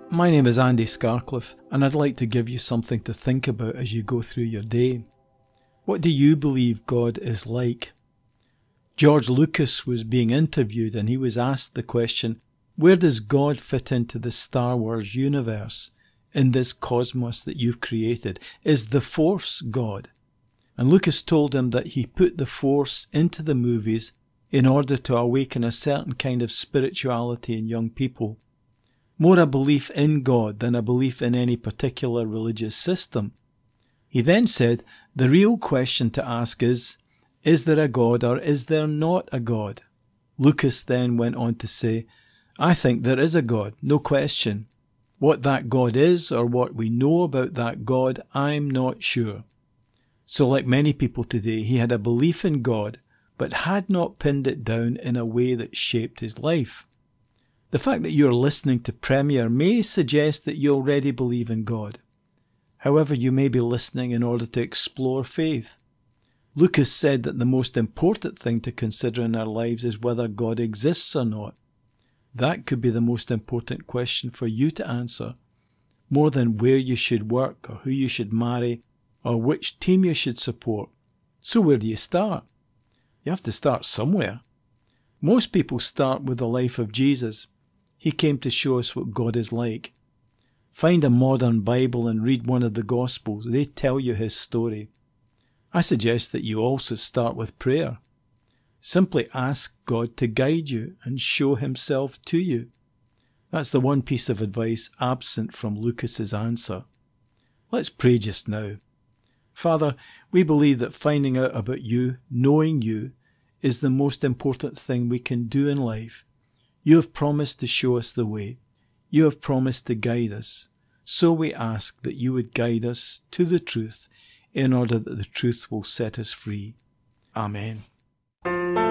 My name is Andy Scarcliffe, and I'd like to give you something to think about as you go through your day. What do you believe God is like? George Lucas was being interviewed and he was asked the question, where does God fit into the Star Wars universe, in this cosmos that you've created? Is the Force God? And Lucas told him that he put the Force into the movies in order to awaken a certain kind of spirituality in young people. More a belief in God than a belief in any particular religious system. He then said, the real question to ask is there a God or is there not a God? Lucas then went on to say, I think there is a God, no question. What that God is or what we know about that God, I'm not sure. So like many people today, he had a belief in God, but had not pinned it down in a way that shaped his life. The fact that you're listening to Premier may suggest that you already believe in God. However, you may be listening in order to explore faith. Lucas said that the most important thing to consider in our lives is whether God exists or not. That could be the most important question for you to answer, more than where you should work or who you should marry or which team you should support. So where do you start? You have to start somewhere. Most people start with the life of Jesus. He came to show us what God is like. Find a modern Bible and read one of the Gospels. They tell you his story. I suggest that you also start with prayer. Simply ask God to guide you and show himself to you. That's the one piece of advice absent from Lucas's answer. Let's pray just now. Father, we believe that finding out about you, knowing you, is the most important thing we can do in life. You have promised to show us the way. You have promised to guide us. So we ask that you would guide us to the truth in order that the truth will set us free. Amen.